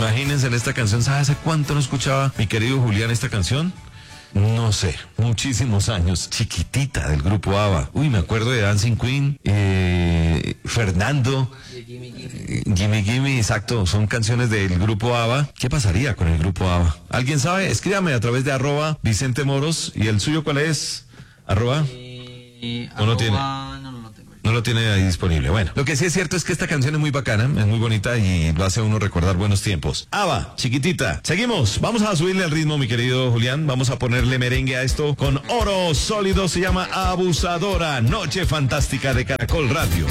Imagínense en esta canción, ¿sabes hace cuánto no escuchaba mi querido Julián esta canción? No sé, muchísimos años. Chiquitita del grupo ABBA. Uy, me acuerdo de Dancing Queen, Fernando, Gimme Gimme, exacto, son canciones del grupo ABBA. ¿Qué pasaría con el grupo ABBA? ¿Alguien sabe? Escríbame a través de @Vicente Moros. ¿Y el suyo cuál es? ¿Arroba? ¿O no tiene? No lo tiene ahí disponible. Bueno, lo que sí es cierto es que esta canción es muy bacana, es muy bonita y lo hace a uno recordar buenos tiempos. ABBA, chiquitita. Seguimos, vamos a subirle el ritmo, mi querido Julián. Vamos a ponerle merengue a esto con Oro Sólido. Se llama Abusadora. Noche fantástica de Caracol Radio.